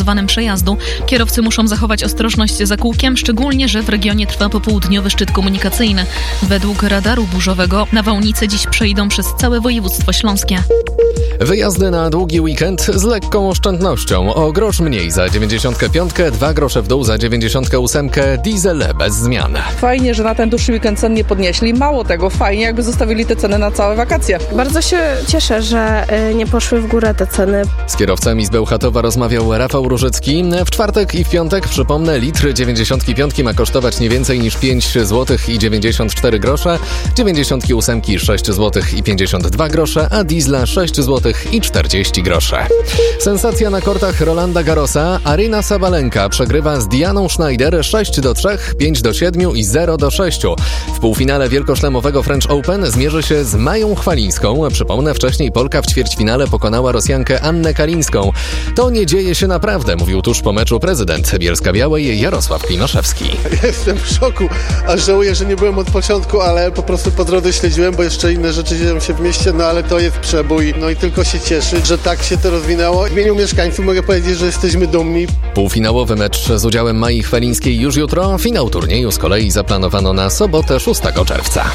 zorganizowanym przejazdu. Kierowcy muszą zachować ostrożność za kółkiem, szczególnie, że w regionie trwa popołudniowy szczyt komunikacyjny. Według radaru burzowego nawałnice dziś przejdą przez całe województwo śląskie. Wyjazdy na długi weekend z lekką oszczędnością. O grosz mniej za 95, 2 grosze w dół za 98, diesel bez zmian. Fajnie, że na ten dłuższy weekend cen nie podnieśli. Mało tego, fajnie jakby zostawili te ceny na całe wakacje. Bardzo się cieszę, że nie poszły w górę te ceny. Z kierowcami z Bełchatowa rozmawiał Rafał Różycki. W czwartek i w piątek, przypomnę, litr 95 ma kosztować nie więcej niż 5 zł i 94 grosze, 98 6 zł i 52 grosze, a diesla 6 zł i 40 groszy. Sensacja na kortach Rolanda Garrosa. Aryna Sabalenka przegrywa z Dianą Schneider 6-3, 5-7 i 0-6. W półfinale wielkoszlemowego French Open zmierzy się z Mają Chwalińską. Przypomnę, wcześniej Polka w ćwierćfinale pokonała Rosjankę Annę Kalińską. To nie dzieje się naprawdę, mówił tuż po meczu prezydent Bielska-Białej Jarosław Klinoszewski. Jestem w szoku, a żałuję, że nie byłem od początku, ale po prostu po drodze śledziłem, bo jeszcze inne rzeczy dzieją się w mieście, no ale to jest przebój, no i tylko się cieszy, że tak się to rozwinęło. W imieniu mieszkańców mogę powiedzieć, że jesteśmy dumni. Półfinałowy mecz z udziałem Mai Chwalińskiej już jutro. Finał turnieju z kolei zaplanowano na sobotę 6 czerwca.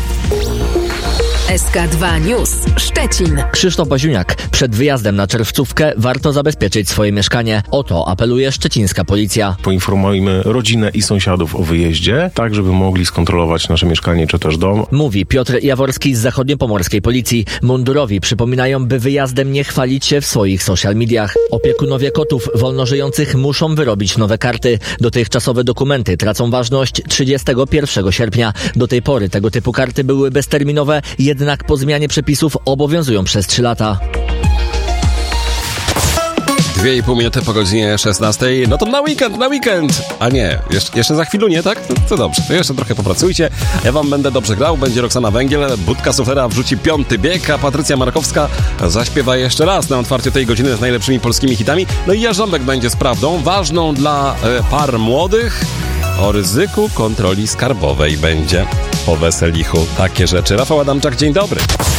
SK2 News Szczecin. Krzysztof Baziuniak. Przed wyjazdem na czerwcówkę warto zabezpieczyć swoje mieszkanie. O to apeluje szczecińska policja. Poinformujmy rodzinę i sąsiadów o wyjeździe, tak żeby mogli skontrolować nasze mieszkanie czy też dom. Mówi Piotr Jaworski z zachodniopomorskiej policji. Mundurowi przypominają, by wyjazdem nie chwalić się w swoich social mediach. Opiekunowie kotów wolnożyjących muszą wyrobić nowe karty. Dotychczasowe dokumenty tracą ważność 31 sierpnia. Do tej pory tego typu karty były bezterminowe, jednak po zmianie przepisów obowiązują przez 3 lata. 2,5 minuty po godzinie 16. No to na weekend! A nie, jeszcze za chwilę nie, tak? To dobrze, to jeszcze trochę popracujcie. Ja wam będę dobrze grał, będzie Roxana Węgiel, Budka Suflera wrzuci 5. bieg, a Patrycja Markowska zaśpiewa jeszcze raz na otwarcie tej godziny z najlepszymi polskimi hitami. No i Jarząbek będzie z prawdą, ważną dla par młodych. O ryzyku kontroli skarbowej będzie po weselichu takie rzeczy. Rafał Adamczak, dzień dobry.